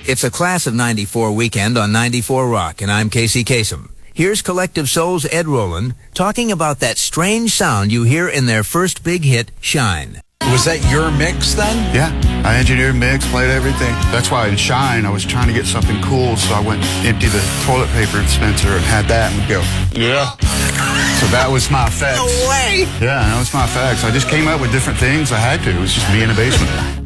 It's a Class of 94 weekend on 94 Rock, and I'm Casey Kasem. Here's Collective Soul's Ed Roland talking about that strange sound you hear in their first big hit, Shine. Was that your mix then? Yeah, I engineered, mixed, played everything. That's why in Shine, I was trying to get something cool, so I went and emptied the toilet paper dispenser and had that and would go, yeah. So that was my effects. No way! Yeah, that was my effects. I just came up with different things. I had to. It was just me in the basement.